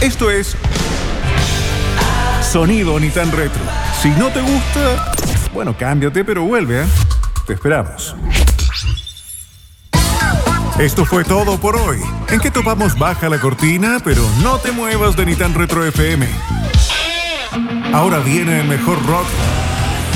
Esto es Sonido Ni Tan Retro. Si no te gusta, bueno, cámbiate, pero vuelve, ¿eh? Te esperamos. Esto fue todo por hoy. ¿En qué topamos? Baja la cortina, pero no te muevas de Ni Tan Retro FM. Ahora viene el mejor rock